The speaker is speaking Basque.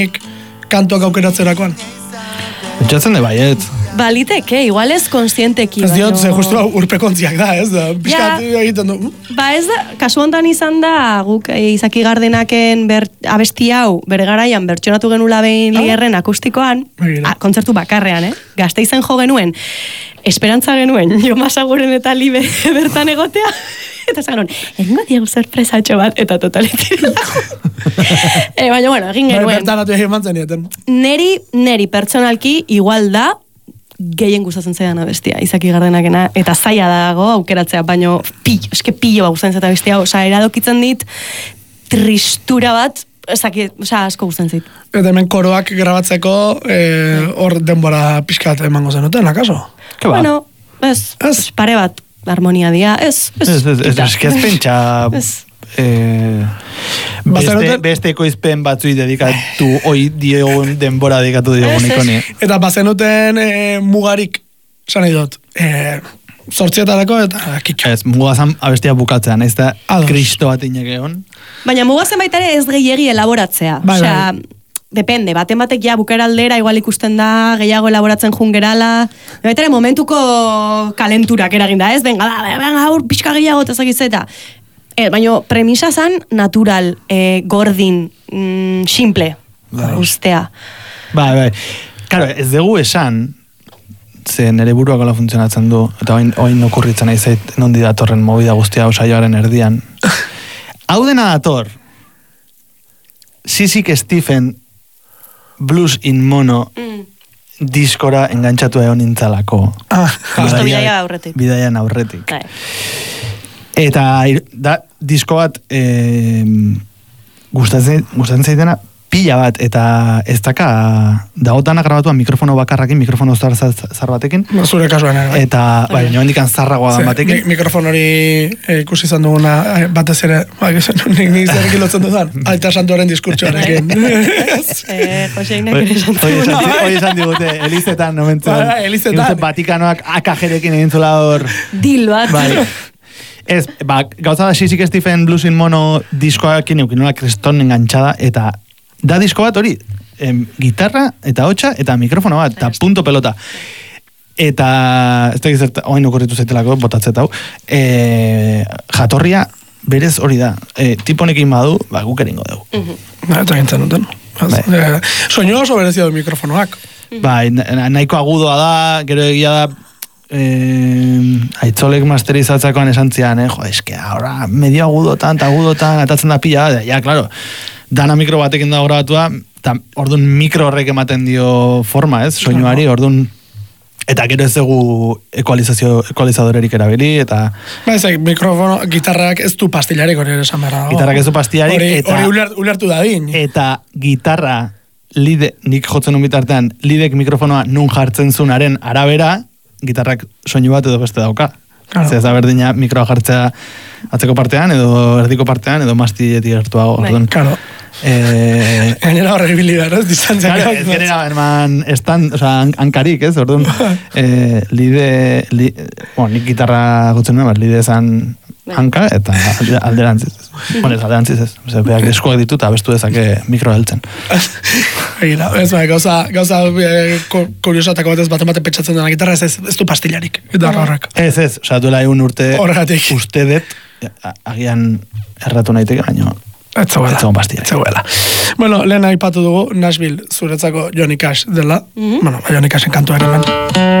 kantuak aukeratzerakoan. Pentsatzen de baiet. Baliteke, igual ez konstienteki. Ez diot, ze justu urpekontziak da, ez da, pixkat egiten du. Ba ez da, kasu hontan izan da, guk Izaki Gardenaken abesti hau, bere garaian bertsionatu genula behin Lierren akustikoan, kontzertu bakarrean, Gasteizen jo genuen, esperantza genuen, Joma Saguren eta Libe bertan egotea, eta zagon, egingo diegu sorpresatxo bat, eta totalitik baina, bueno, egin genuen. Bertan atu egin mantzen nieten. Neri pertsonalki igual da, gehien gustatzen zaidan abestia, Izaki Gardenakena, eta zaila dago aukeratzea, baino pillo gustatzen zaidan abestia, eradokitzen dit tristura bat, asko gustatzen zait. Eta hemen koroak grabatzeko hor denbora pixkat emango zenuten, akaso? Bueno, ez, pare bat harmonia dia, ez pentsa beste ekoizpen batzui dedikatu diogun denbora dedikatu diogun ikoni. Eta bazenuten mugarik, esan nahi dut, 8 eta kitxo. Ez, mugazan abestia bukatzean, ez da kristo bat inek egon. Baina mugazen baita ere ez gehiagi elaboratzea. Osea, depende, baten batek ja bukera aldera igual ikusten da, gehiago elaboratzen jungerala. Baita ere momentuko kalenturak eraginda, ez? Venga, aur pixka gehiago eta zakizeta. Baina premisa zan natural, gordin, simple, ustea. Bai. Karo, ez dugu esan, ze nere buruak ala funtzionatzen du, eta oin okurritzen nahi zait, nondi datorren movida guztia osaioaren erdian. Hau dena dator, Sisik Stephen Blues in Mono diskora engantzatu egon nintzalako. Justo bidaian aurretik. Eta disko bat gustatzen zaitena pila bat, eta ez daka dagotanak grabatuan mikrofono bakarrakin, mikrofono zar batekin. Zure kasuan, eta joan dikan zarragoa dan batekin. Mikrofon hori ikusi izan duguna batez ere, nik zerrekin lotzen dudan, Aita Santuaren diskurtsoarekin. Joseinak ere santu. Hoi esan digute, Elizetan, nomentzen. Elizetan. Vatikanoak akajerekin egin zula hor. Dil bat. Ez, gauza da Sisik Stephen Blues in Mono diskoakin eukinola kriston engantzada, eta da disko bat hori, gitarra eta hotxa eta mikrofono bat, eta punto pelota. Eta, ez da gizert, oain okurritu zaitelako, botatzet hau, jatorria berez hori da. Tiponekin badu, guk eringo dugu. Eta gintzen duten. Soinu oso berezia du mikrofonoak. Nahiko agudoa da, gero egia da, aitzolek masterizatzakoan esantzian, eske, ahora, medio agudotan, atatzen da pila, ja, claro, dana mikro batekin da grabatua, eta orduan mikro horrek ematen dio forma, ez, soinuari, orduan, eta gero ez dugu ekualizadorerik erabili, eta... mikrofono, gitarrak ez du pastillarik hori ere esan behar dago. Gitarrak ez du pastillarik, hori ulertu dadin. Eta gitarra, nik jotzen bitartean, lidek mikrofonoa nun jartzen zunaren arabera, gitarrak soinu bat edo beste dauka. Claro. Ez da berdina mikroa jartzea atzeko partean, edo erdiko partean, edo mastietik gertuago. Claro. Gainera horre bilibar, ez? Claro, ez genera, herman, hankarik, ez? Orduan, nik gitarra gutzen nuen, lide esan hanka, eta alderantziz. Ez alderantziz ez. Beak eskuak ditu, eta bestu dezake mikro heltzen. Ez gauza kuriosatako batez bat petxatzen dena gitarra, ez du pastillarik. Ez, duela egun urte uste dut, agian erratu naiteke, baina ez zegoela. Bueno, lehen aipatu dugu Nashville zuretzako Johnny Cash dela. Bueno, Johnny Cashen kantuaren